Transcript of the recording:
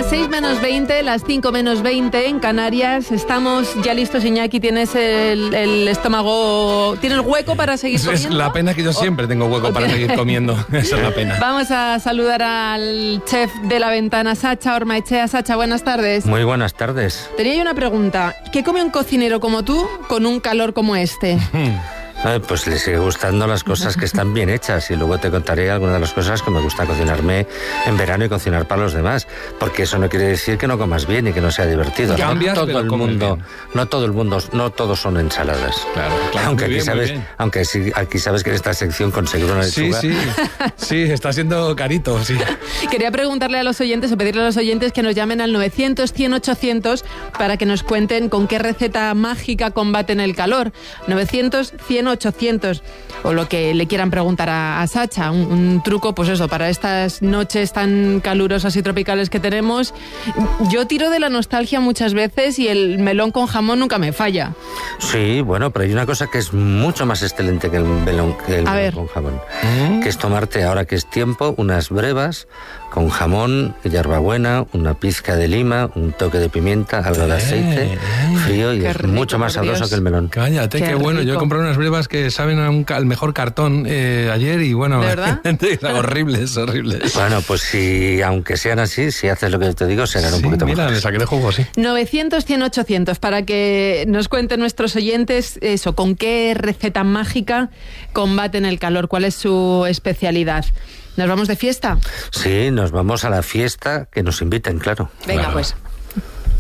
Las 6 menos 20, las 5 menos 20 en Canarias. Estamos ya listos, Iñaki. ¿Tienes el estómago, tienes hueco para seguir comiendo? Es la pena que yo siempre tengo hueco para seguir comiendo. Esa es la pena. Vamos a saludar al chef de La Ventana, Sacha Ormaechea. Sacha, buenas tardes. Muy buenas tardes. Tenía yo una pregunta. ¿Qué come un cocinero como tú con un calor como este? Pues le sigue gustando las cosas que están bien hechas y luego te contaré algunas de las cosas que me gusta cocinarme en verano y cocinar para los demás, porque eso no quiere decir que no comas bien y que no sea divertido. Cambias, no todo pero el mundo, no todos son ensaladas. Claro, aunque muy aquí bien, sabes, muy bien. aunque sí, aquí sabes que en esta sección conseguir una lechuga. Sí, está siendo carito, sí. Quería preguntarle a los oyentes o pedirle a los oyentes que nos llamen al 900 100 800 para que nos cuenten con qué receta mágica combaten el calor. 900 100 800 o lo que le quieran preguntar a Sacha, un truco, pues eso, para estas noches tan calurosas y tropicales que tenemos. Yo tiro de la nostalgia muchas veces y el melón con jamón nunca me falla. Sí, bueno, pero hay una cosa que es mucho más excelente que el melón con jamón, que es tomarte, ahora que es tiempo, unas brevas con jamón, hierbabuena, una pizca de lima, un toque de pimienta, algo de aceite, frío, y es mucho más sabroso que el melón. Cállate, qué bueno. rico. Yo he comprado unas brevas que saben al mejor cartón ayer y bueno, ¿De verdad? horribles. Bueno, pues si, aunque sean así, si haces lo que te digo, serán un poquito mira, mejores. le saqué de juego, sí. 900 100 800 para que nos cuenten nuestros oyentes eso, con qué receta mágica combaten el calor, cuál es su especialidad. ¿Nos vamos de fiesta? Sí, nos vamos a la fiesta, que nos inviten, claro. Venga, Claro. pues.